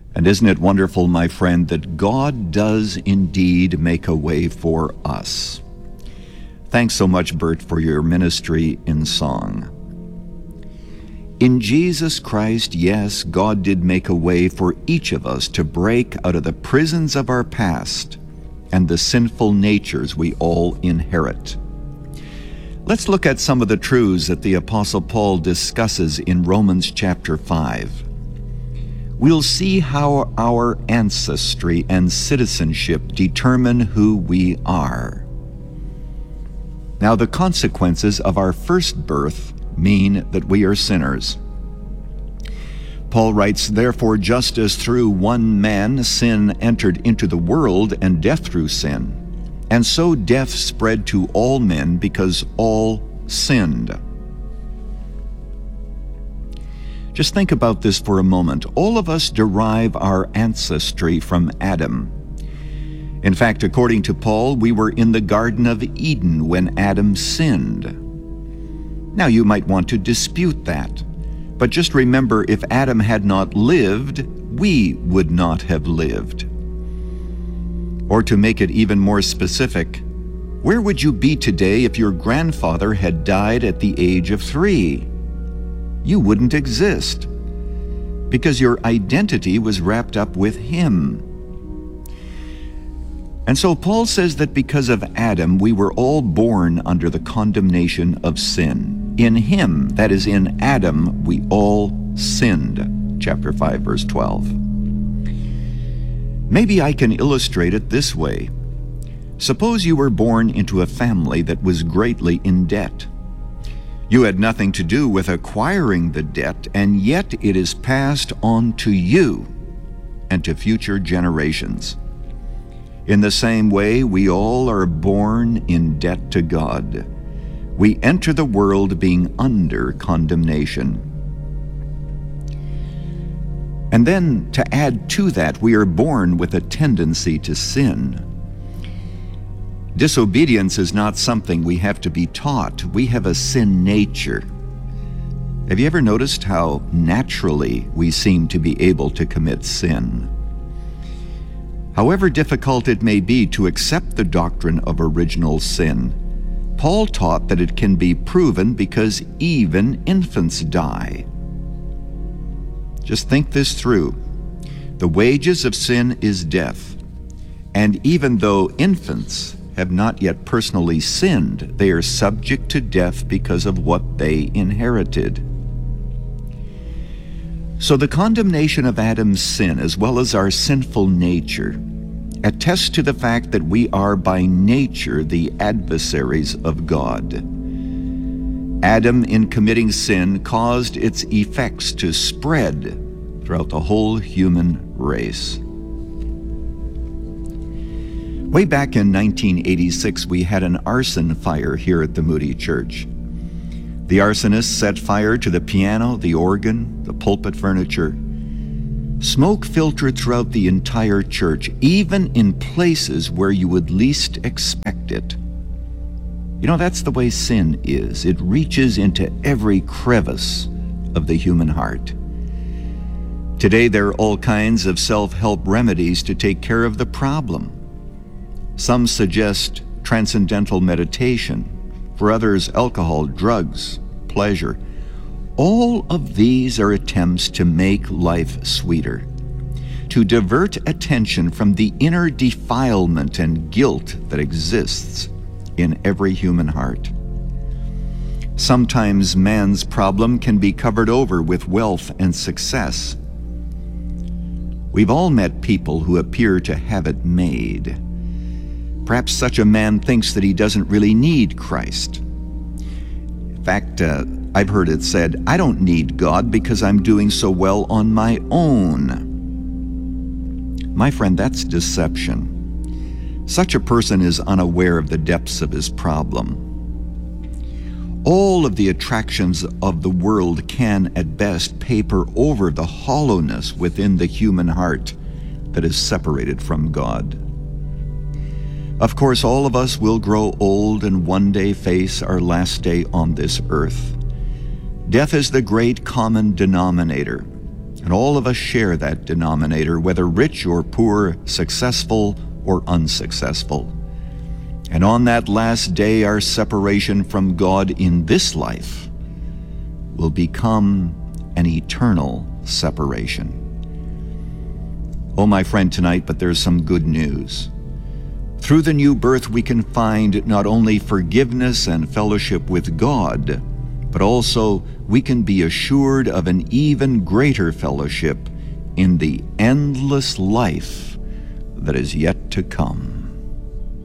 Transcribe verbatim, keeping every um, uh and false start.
And isn't it wonderful, my friend, that God does indeed make a way for us? Thanks so much, Bert, for your ministry in song. In Jesus Christ, yes, God did make a way for each of us to break out of the prisons of our past and the sinful natures we all inherit. Let's look at some of the truths that the Apostle Paul discusses in Romans chapter five. We'll see how our ancestry and citizenship determine who we are. Now, the consequences of our first birth mean that we are sinners. Paul writes, "Therefore, just as through one man sin entered into the world, and death through sin, and so death spread to all men because all sinned." Just think about this for a moment. All of us derive our ancestry from Adam. In fact, according to Paul, we were in the Garden of Eden when Adam sinned. Now, you might want to dispute that, but just remember, if Adam had not lived, we would not have lived. Or to make it even more specific, where would you be today if your grandfather had died at the age of three? You wouldn't exist, because your identity was wrapped up with him. And so Paul says that because of Adam, we were all born under the condemnation of sin. In him, that is, in Adam, we all sinned. Chapter five, verse twelve. Maybe I can illustrate it this way. Suppose you were born into a family that was greatly in debt. You had nothing to do with acquiring the debt, and yet it is passed on to you and to future generations. In the same way, we all are born in debt to God. We enter the world being under condemnation. And then, to add to that, we are born with a tendency to sin. Disobedience is not something we have to be taught. We have a sin nature. Have you ever noticed how naturally we seem to be able to commit sin? However difficult it may be to accept the doctrine of original sin, Paul taught that it can be proven because even infants die. Just think this through. The wages of sin is death, and even though infants have not yet personally sinned, they are subject to death because of what they inherited. So the condemnation of Adam's sin, as well as our sinful nature, attests to the fact that we are by nature the adversaries of God. Adam, in committing sin, caused its effects to spread throughout the whole human race. Way back in nineteen eighty-six, we had an arson fire here at the Moody Church. The arsonist set fire to the piano, the organ, the pulpit furniture. Smoke filtered throughout the entire church, even in places where you would least expect it. You know, that's the way sin is. It reaches into every crevice of the human heart. Today, there are all kinds of self-help remedies to take care of the problem. Some suggest transcendental meditation, for others, alcohol, drugs, pleasure. All of these are attempts to make life sweeter, to divert attention from the inner defilement and guilt that exists in every human heart. Sometimes man's problem can be covered over with wealth and success. We've all met people who appear to have it made. Perhaps such a man thinks that he doesn't really need Christ. In fact, uh, I've heard it said, "I don't need God because I'm doing so well on my own." My friend, that's deception. Such a person is unaware of the depths of his problem. All of the attractions of the world can, at best, paper over the hollowness within the human heart that is separated from God. Of course, all of us will grow old and one day face our last day on this earth. Death is the great common denominator. And all of us share that denominator, whether rich or poor, successful or unsuccessful. And on that last day, our separation from God in this life will become an eternal separation. Oh, my friend, tonight, but there's some good news. Through the new birth, we can find not only forgiveness and fellowship with God, but also we can be assured of an even greater fellowship in the endless life that is yet to come.